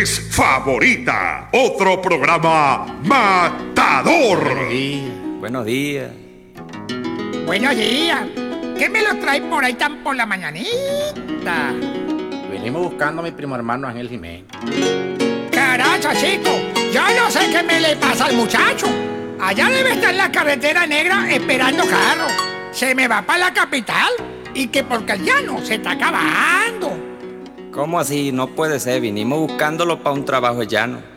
tardes favorita. Otro programa matador. Buenos días. Buenos días. ¿Qué me lo trae por ahí tan por la mañanita? Venimos buscando a mi primo hermano Ángel Jiménez. Caracha, chico. Yo no sé qué me le pasa al muchacho. Allá debe estar en la carretera negra esperando carro. Se me va para la capital. Y que porque el llano se está acabando. ¿Cómo así? No puede ser. Vinimos buscándolo para un trabajo llano.